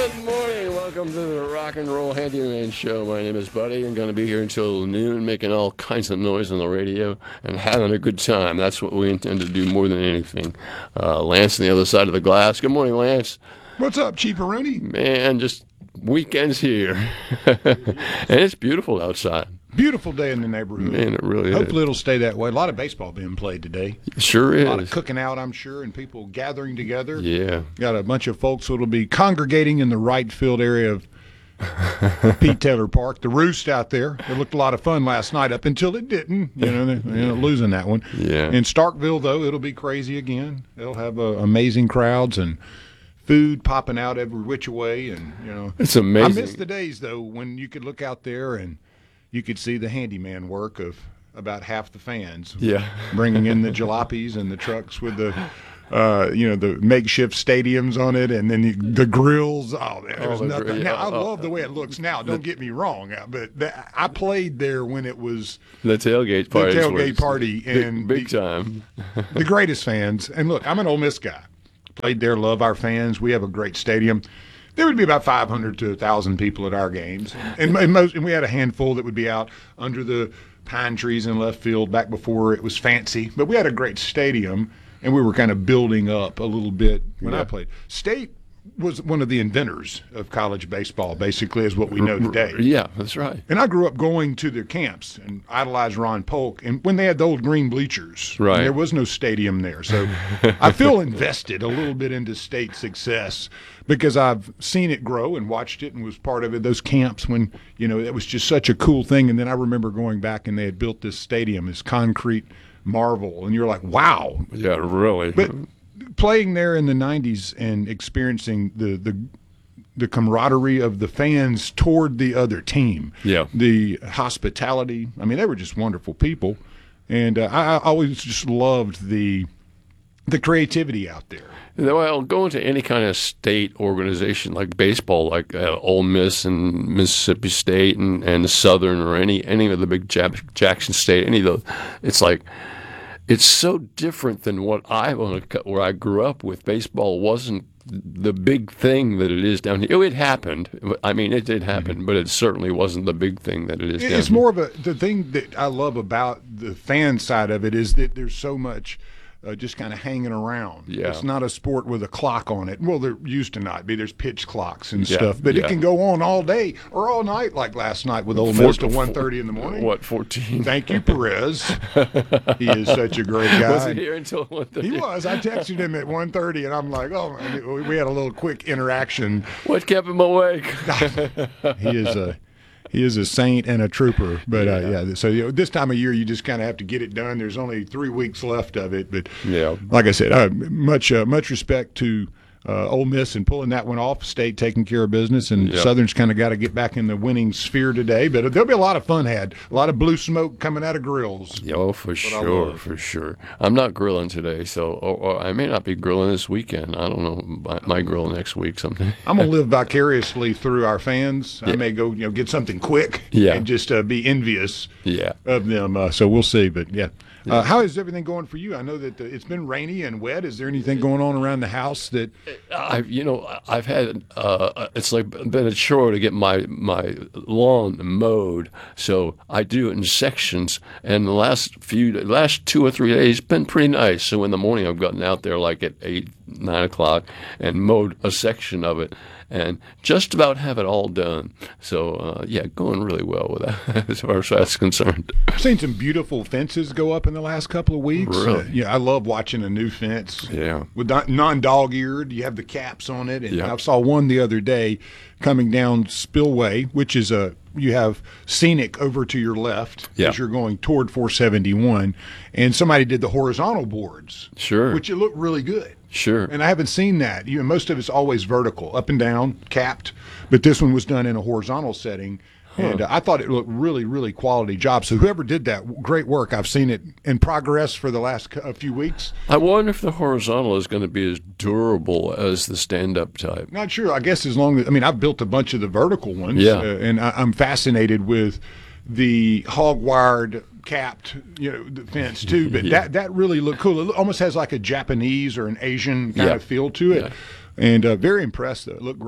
Good morning. Welcome to the Rock and Roll Handyman Show. My name is Buddy. I'm going to be here until noon, making all kinds of noise on the radio and having a good time. That's what we intend to do more than anything. Lance on the other side of the glass. Good morning, Lance. What's up, Cheaperoni? Man, just weekends here. And it's beautiful outside. Beautiful day in the neighborhood. Man, it really is. Hopefully it'll stay that way. A lot of baseball being played today. Sure is. A lot of cooking out, I'm sure, and people gathering together. Yeah. Got a bunch of folks that'll be congregating in the right field area of Pete Taylor Park. The Roost out there. It looked a lot of fun last night up until it didn't. Losing that one. Yeah. In Starkville, though, it'll be crazy again. They'll have amazing crowds and food popping out every which way. And, it's amazing. I miss the days, though, when you could look out there and you could see the handyman work of about half the fans. Yeah. Bringing in the jalopies and the trucks with the makeshift stadiums on it, and then the grills. Oh, there was nothing. Now, I love the way it looks now. Don't get me wrong, but I played there when it was the tailgate party. The tailgate party. And big time. The greatest fans. And look, I'm an Ole Miss guy. Played there, love our fans. We have a great stadium. There would be about 500 to 1,000 people at our games, and we had a handful that would be out under the pine trees in left field back before it was fancy. But we had a great stadium, and we were kind of building up a little bit when I played. State was one of the inventors of college baseball, basically, is what we know today. Yeah, that's right. And I grew up going to their camps and idolized Ron Polk. And when they had the old green bleachers, right, there was no stadium there. So I feel invested a little bit into state success because I've seen it grow and watched it and was part of it. Those camps when, it was just such a cool thing. And then I remember going back and they had built this stadium, this concrete marvel. And you're like, wow. Yeah, really. But playing there in the 90s and experiencing the camaraderie of the fans toward the other team, the hospitality. I mean, they were just wonderful people, and I always just loved the creativity out there. Well, going to any kind of state organization like baseball, like Ole Miss and Mississippi State and Southern or any of the big Jackson State, any of those, it's like, it's so different than where I grew up with. Baseball wasn't the big thing that it is down here. It happened. I mean, it did happen, but it certainly wasn't the big thing that it is down here. It's more of the thing that I love about the fan side of it is that there's so much just kind of hanging around. Yeah. It's not a sport with a clock on it. Well, there used to not be. There's pitch clocks and stuff, but it can go on all day or all night, like last night with Ole Miss to 1:30 in the morning. 14? Thank you, Perez. He is such a great guy. Was he here until 1:30? He was. I texted him at 1:30, and I'm like, oh, man. We had a little quick interaction. What kept him awake? He is a saint and a trooper, but So this time of year, you just kind of have to get it done. There's only 3 weeks left of it, but like I said, much respect to Ole Miss and pulling that one off. State taking care of business, and Southern's kind of got to get back in the winning sphere today. But there'll be a lot of fun had. A lot of blue smoke coming out of grills. Oh, for sure. I'm not grilling today, so or I may not be grilling this weekend. I don't know. I might grill next week someday. I'm gonna live vicariously through our fans. I may go, get something quick, and just be envious, of them. So we'll see. But how is everything going for you? I know that it's been rainy and wet. Is there anything going on around the house that? I've had it's like been a chore to get my lawn mowed, so I do it in sections. And the last 2 or 3 days been pretty nice. So in the morning I've gotten out there like at 8, 9 o'clock and mowed a section of it, and just about have it all done. So going really well with that as far as that's concerned. I've seen some beautiful fences go up in the last couple of weeks. Really? I love watching a new fence. Yeah. With non-dog-eared, you have the caps on it. And I saw one the other day coming down Spillway, which is you have scenic over to your left as you're going toward 471, and somebody did the horizontal boards. Sure. Which it looked really good. Sure. And I haven't seen that. Most of it's always vertical, up and down, capped, but this one was done in a horizontal setting. And I thought it looked really, really quality job. So whoever did that, great work. I've seen it in progress for the last few weeks. I wonder if the horizontal is going to be as durable as the stand-up type. Not sure. I guess as long as I've built a bunch of the vertical ones. And I'm fascinated with the hog-wired capped, the fence too. But that really looked cool. It almost has like a Japanese or an Asian kind of feel to it. And very impressed, though. It looked great.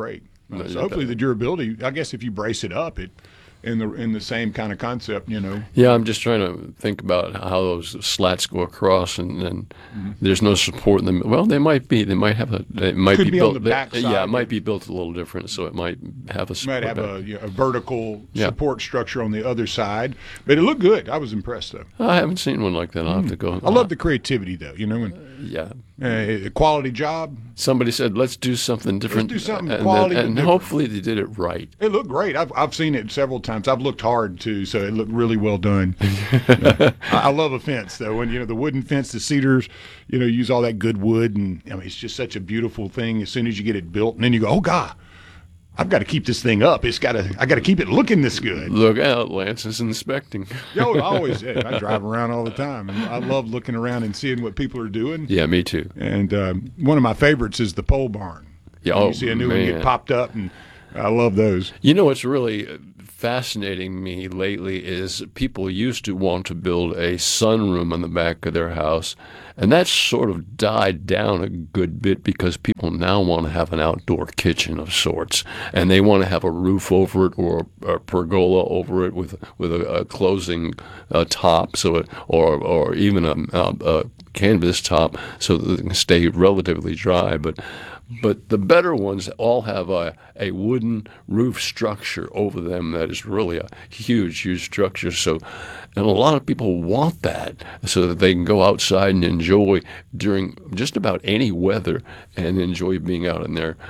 So hopefully the durability. I guess if you brace it up, it in the same kind of concept, Yeah, I'm just trying to think about how those slats go across, and then there's no support in them. Well, they might be. They might have a. It might Could be built. on the back side. Yeah, it might be built a little different, so it might have a support. Might have a vertical Yeah. support structure on the other side, but it looked good. I was impressed though. I haven't seen one like that. I'll have to go. I love the creativity though. Yeah. A quality job. Somebody said, "Let's do something different." do something and quality and but different. hopefully they did it right. It looked great. I've seen it several times. I've looked hard too, so it looked really well done. I love a fence though. When the wooden fence, the cedars, use all that good wood, and it's just such a beautiful thing. As soon as you get it built, and then you go, oh God, I've got to keep this thing up. I got to keep it looking this good. Look out, Lance is inspecting. Yo, I always did. I drive around all the time, and I love looking around and seeing what people are doing. Yeah, me too. And one of my favorites is the pole barn. Yeah, You see a new one get popped up, and I love those. What's really fascinating me lately is people used to want to build a sunroom on the back of their house, and that's sort of died down a good bit because people now want to have an outdoor kitchen of sorts, and they want to have a roof over it or a pergola over it with a closing top, or even a canvas top, so that they can stay relatively dry, But the better ones all have a wooden roof structure over them that is really a huge structure. So, and a lot of people want that so that they can go outside and enjoy during just about any weather and enjoy being out in their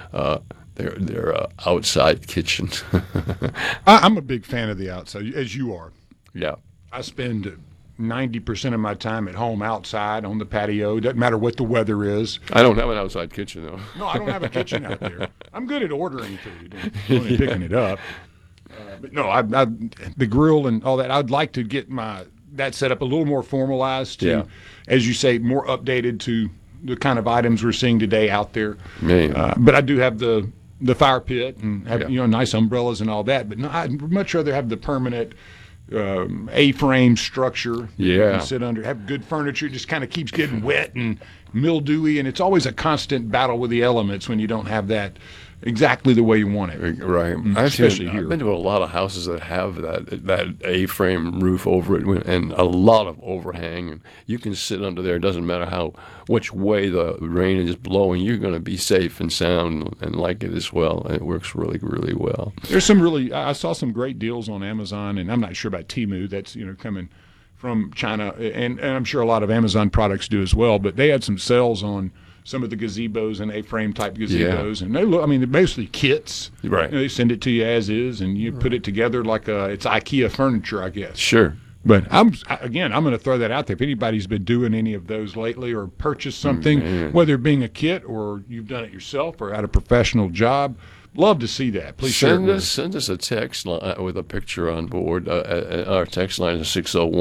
outside kitchen. I'm a big fan of the outside, as you are. Yeah. I spend 90% of my time at home outside on the patio. Doesn't matter what the weather is. I don't have an outside kitchen, though. No, I don't have a kitchen out there. I'm good at ordering food, only picking it up. But no, the grill and all that. I'd like to get that set up a little more formalized to, as you say, more updated to the kind of items we're seeing today out there. But I do have the fire pit and have nice umbrellas and all that. But no, I'd much rather have the permanent A-frame structure. You can sit under, have good furniture. It just kind of keeps getting wet and mildewy, and it's always a constant battle with the elements when you don't have that exactly the way you want it. Right. Especially here. I've been to a lot of houses that have that A-frame roof over it and a lot of overhang. And you can sit under there. It doesn't matter which way the rain is blowing. You're going to be safe and sound and like it as well. And it works really, really well. There's I saw some great deals on Amazon, and I'm not sure about Temu. That's coming from China, and I'm sure a lot of Amazon products do as well. But they had some sales on some of the gazebos and A-frame type gazebos, and they're basically kits. Right. They send it to you as is, and you put it together like it's IKEA furniture, I guess. Sure. But I'm going to throw that out there. If anybody's been doing any of those lately or purchased something, whether it being a kit or you've done it yourself or at a professional job, love to see that. Please send us a text with a picture on board. Our text line is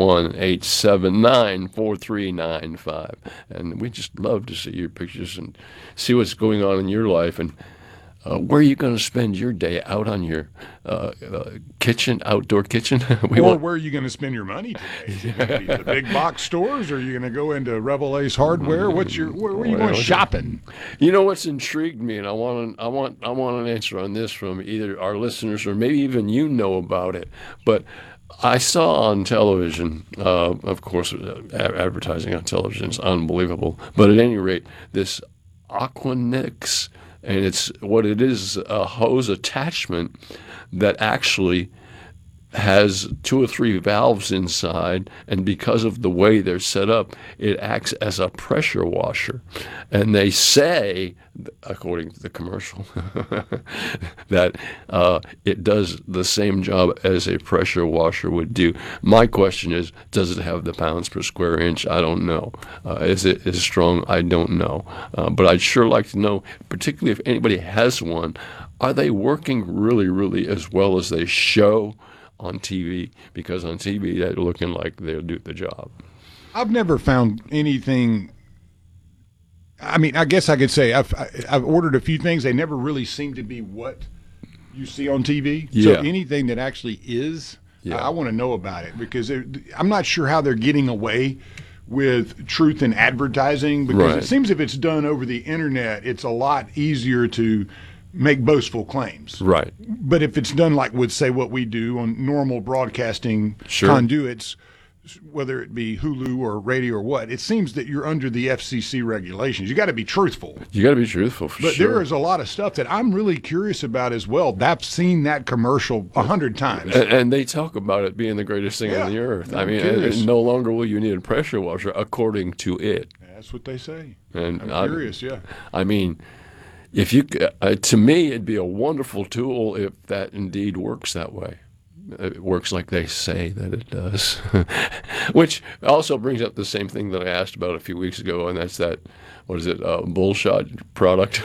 601-879-4395. And we just love to see your pictures and see what's going on in your life. And where are you going to spend your day out on your outdoor kitchen? Where are you going to spend your money today? The big box stores, or are you going to go into Rebel Ace Hardware? Where are you going shopping? What's intrigued me, and I want an answer on this from either our listeners or maybe even about it. But I saw on television, of course, advertising on television is unbelievable. But at any rate, this Aquanix. And what it is a hose attachment that actually has 2 or 3 valves inside, and because of the way they're set up, it acts as a pressure washer. And they say, according to the commercial, that it does the same job as a pressure washer would do. My question is, does it have the pounds per square inch? I don't know. Is it as strong? I don't know. But I'd sure like to know, particularly if anybody has one, are they working really, really as well as they show on TV? Because on TV they're looking like they'll do the job. I've never found anything. I mean, I guess I could say I've ordered a few things. They never really seem to be what you see on TV. Yeah. So anything that actually is, I want to know about it, because I'm not sure how they're getting away with truth in advertising, because it seems if it's done over the internet, it's a lot easier to make boastful claims. Right. But if it's done like with, say, what we do on normal broadcasting Sure. conduits, whether it be Hulu or radio or what, it seems that you're under the FCC regulations. You got to be truthful. You got to be truthful for But sure. there is a lot of stuff that I'm really curious about as well. I've seen that commercial 100 times. And they talk about it being the greatest thing Yeah, on the earth. I'm I mean, curious. and no longer will you need a pressure washer, according to it. That's what they say. And I'm curious, yeah. I mean, if you, to me, it'd be a wonderful tool if that indeed works that way. It works like they say that it does. Which also brings up the same thing that I asked about a few weeks ago, and that's that, what is it, bullshot product.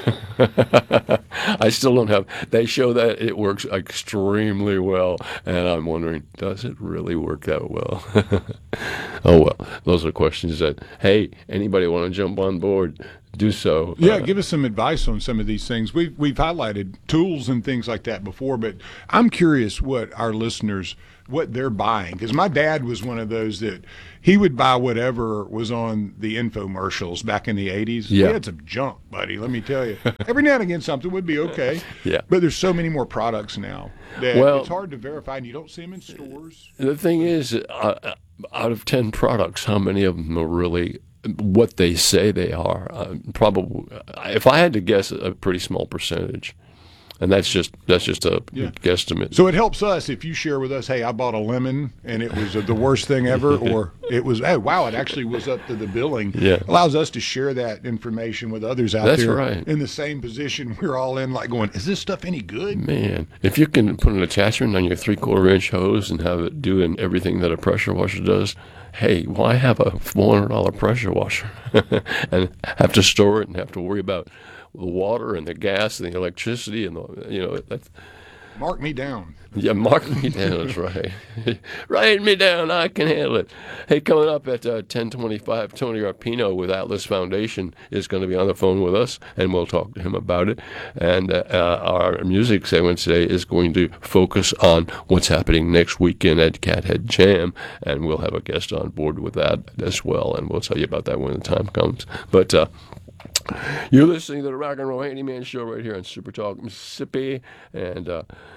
I still don't have, they show that it works extremely well, and I'm wondering, does it really work that well? Oh, well, those are questions that, hey, anybody want to jump on board, do so. Yeah, give us some advice on some of these things. We've highlighted tools and things like that before, but I'm curious what our listeners, what they're buying. Because my dad was one of those that he would buy whatever was on the infomercials back in the 80s. Yeah. We had some junk, buddy, let me tell you. Every now and again something would be okay. Yeah. But there's so many more products now that Well, it's hard to verify, and you don't see them in stores. The thing is, out of 10 products, how many of them are really what they say they are? Probably, if I had to guess, a pretty small percentage. And that's just a guesstimate. So it helps us if you share with us, hey, I bought a lemon and it was the worst thing ever, or it was, hey, wow, it actually was up to the billing. Yeah. Allows us to share that information with others out That's there right. in the same position we're all in, like going, is this stuff any good? Man, if you can put an attachment on your 3/4 inch hose and have it doing everything that a pressure washer does, hey, why have a $400 pressure washer and have to store it and have to worry about the water and the gas and the electricity and that's, Mark me down. yeah, mark me down. That's right. Write me down. I can handle it. Hey, coming up at 10:25, Tony Arpino with Atlas Foundation is going to be on the phone with us, and we'll talk to him about it. And our music segment today is going to focus on what's happening next weekend at Cathead Jam, and we'll have a guest on board with that as well, and we'll tell you about that when the time comes. But you're listening to the Rock and Roll Handyman Show right here on Super Talk Mississippi, and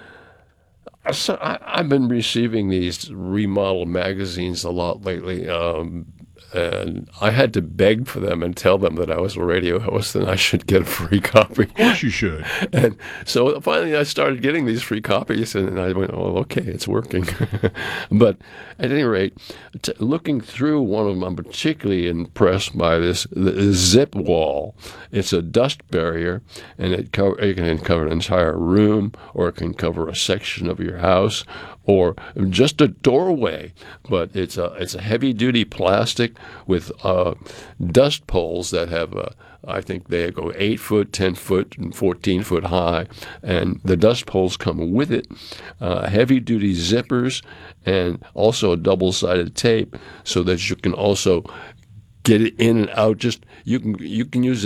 I've been receiving these remodel magazines a lot lately, and I had to beg for them and tell them that I was a radio host and I should get a free copy. Of course you should. And so finally I started getting these free copies, and I went, oh, okay, it's working. But at any rate, looking through one of them, I'm particularly impressed by the Zip Wall. It's a dust barrier, and it can cover an entire room, or it can cover a section of your house, or just a doorway. But it's a heavy-duty plastic with dust poles that have I think they go 8 foot, 10 foot, and 14 foot high, and the dust poles come with it. Heavy-duty zippers, and also a double-sided tape, so that you can also get it in and out. Just you can use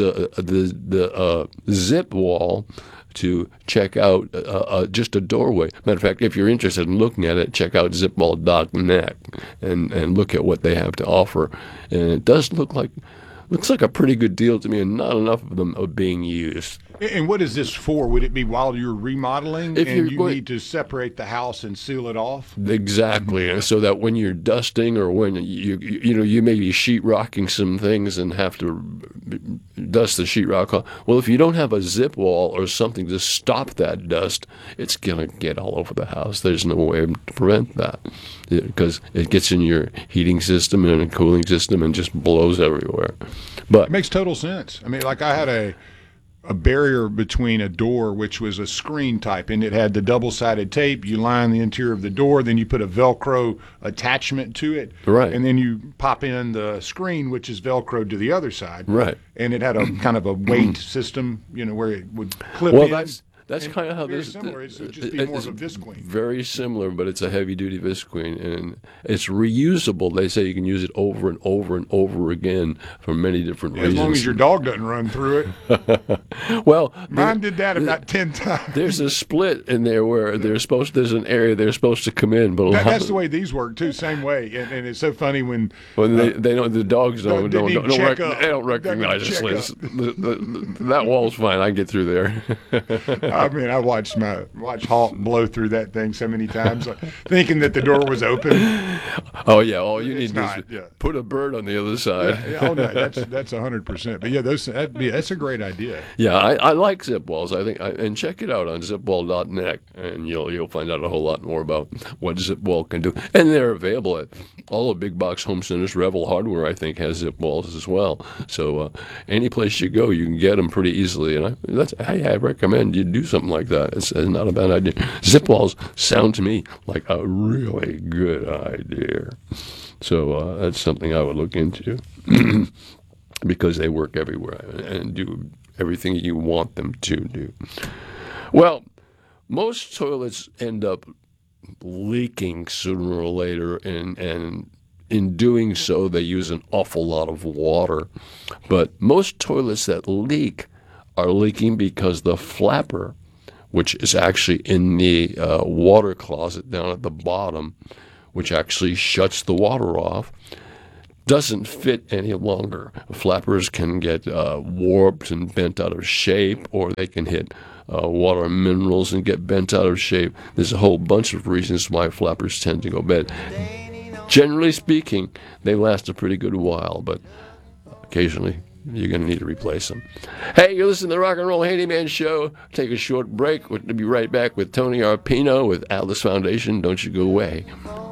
the zip wall to check out just a doorway. Matter of fact, if you're interested in looking at it, check out zipwall.net and look at what they have to offer. And it does looks like a pretty good deal to me, and not enough of them are being used. And what is this for? Would it be while you're remodeling If and you're you going- need to separate the house and seal it off? Exactly, and so that when you're dusting, or when you may be sheetrocking some things and have to dust the sheetrock off. Well, if you don't have a zip wall or something to stop that dust, it's going to get all over the house. There's no way to prevent that, because it gets in your heating system and cooling system and just blows everywhere. But It makes total sense. I mean, like I had a barrier between a door, which was a screen type, and it had the double-sided tape. You line the interior of the door, then you put a Velcro attachment to it, Right. and then you pop in the screen, which is Velcroed to the other side, Right. And it had a kind of a weight system, where it would clip well, in. that's kind of how Very this. similar. It would just be more of a visqueen. Very similar, but it's a heavy-duty visqueen, and it's reusable. They say you can use it over and over and over again for many different As reasons. long as your dog doesn't run through it. Well, Mine did that about 10 times. there's a split in there where there's an area they're supposed to come in, but That's the way these work too, same way. And it's so funny when they don't. The dogs don't They need to check up. they don't They're gonna recognize check this. That wall's fine. I can get through there. I mean, I watched Hawk blow through that thing so many times, thinking that the door was open. Oh yeah, all you It's need not, is yeah. put a bird on the other side. Oh no, that's 100%. But yeah, that's a great idea. Yeah, I like zip walls. I think, and check it out on zipwall.net, and you'll find out a whole lot more about what zip wall can do. And they're available at all the big box home centers. Revel Hardware, I think, has zip walls as well. So any place you go, you can get them pretty easily. And I recommend you do something like that. It's not a bad idea. Zip walls sound to me like a really good idea. So that's something I would look into because they work everywhere and do everything you want them to do. Well, most toilets end up leaking sooner or later, and in doing so, they use an awful lot of water. But most toilets that leak are leaking because the flapper, which is actually in the water closet down at the bottom, which actually shuts the water off, doesn't fit any longer. Flappers can get warped and bent out of shape, or they can hit water minerals and get bent out of shape. There's a whole bunch of reasons why flappers tend to go bad. Generally speaking, they last a pretty good while, but occasionally you're going to need to replace them. Hey, you're listening to the Rock and Roll Handyman Show. Take a short break. We'll be right back with Tony Arpino with Atlas Foundation. Don't you go away.